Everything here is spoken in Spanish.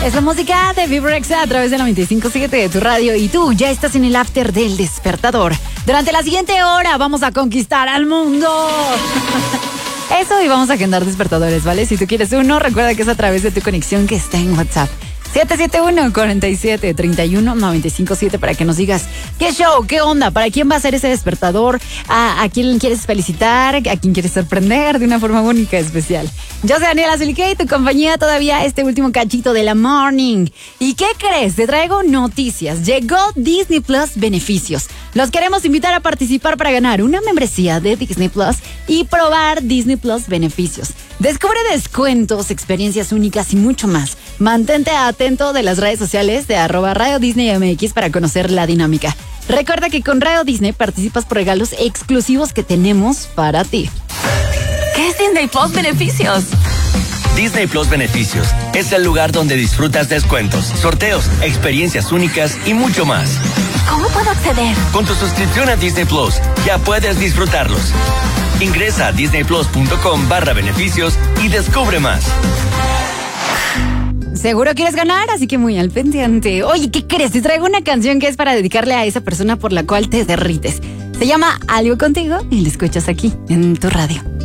Es la música de Vibrexa a través de 95.7 de tu radio y tú ya estás en el after del despertador. Durante la siguiente hora vamos a conquistar al mundo. Eso, y vamos a agendar despertadores, ¿vale? Si tú quieres uno, recuerda que es a través de tu conexión que está en WhatsApp. 771-47-31-957 para que nos digas qué show, qué onda, para quién va a ser ese despertador, a quién quieres felicitar, a quién quieres sorprender de una forma única, especial. Yo soy Daniela Zulique y tu compañía todavía este último cachito de la morning. ¿Y qué crees? Te traigo noticias. Llegó Disney Plus Beneficios. Los queremos invitar a participar para ganar una membresía de Disney Plus y probar Disney Plus Beneficios. Descubre descuentos, experiencias únicas y mucho más. Mantente atento de las redes sociales de @Radio Disney MX para conocer la dinámica. Recuerda que con Radio Disney participas por regalos exclusivos que tenemos para ti. ¿Qué es Disney Plus Beneficios? Disney Plus Beneficios es el lugar donde disfrutas descuentos, sorteos, experiencias únicas y mucho más. ¿Cómo puedo acceder? Con tu suscripción a Disney Plus ya puedes disfrutarlos. Ingresa a disneyplus.com/beneficios y descubre más. Seguro quieres ganar, así que muy al pendiente. Oye, ¿qué crees? Te traigo una canción que es para dedicarle a esa persona por la cual te derrites. Se llama Algo Contigo y la escuchas aquí en tu radio.